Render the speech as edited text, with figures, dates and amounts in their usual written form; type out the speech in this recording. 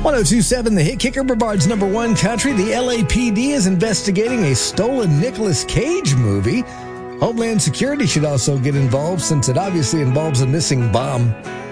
1027, the hit kicker, Brevard's number one country. The LAPD is investigating a stolen Nicolas Cage movie. Homeland Security should also get involved since it obviously involves a missing bomb.